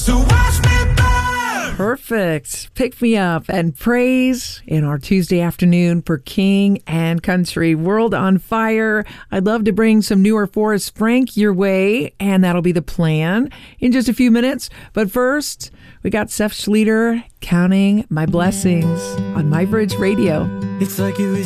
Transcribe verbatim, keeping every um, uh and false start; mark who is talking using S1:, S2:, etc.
S1: So watch me burn.
S2: Perfect. Pick me up and praise in our Tuesday afternoon for King and Country. World on Fire. I'd love to bring some newer Forrest Frank your way, and that'll be the plan in just a few minutes. But first, we got Seth Schleter, Counting My Blessings on My Bridge Radio.
S3: It's like it was